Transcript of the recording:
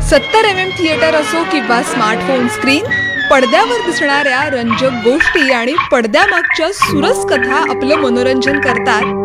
70 theatre असो किंवा smartphone screen, पडद्यावर दिसणाऱ्या रंजक गोष्टी आणि पडद्यामागच्या सुरस कथा आपलं मनोरंजन करतात